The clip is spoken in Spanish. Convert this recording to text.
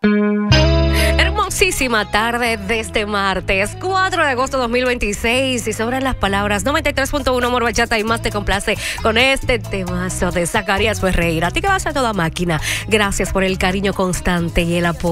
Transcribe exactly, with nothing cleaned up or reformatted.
Hermosísima tarde de este martes, cuatro de agosto de dos mil veintiséis, y sobran las palabras. noventa y tres punto uno Amor Bachata y más te complace con este temazo de Zacarías Ferreira. A ti que vas a toda máquina, gracias por el cariño constante y el apoyo.